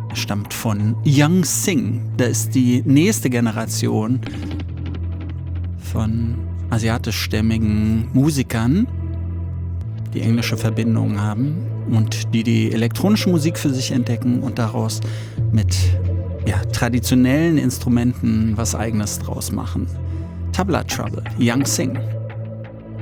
Er stammt von Young Sing. Da ist die nächste Generation von asiatischstämmigen Musikern, die englische Verbindungen haben und die elektronische Musik für sich entdecken und daraus mit traditionellen Instrumenten was Eigenes draus machen. Tabla Trouble, Young Sing.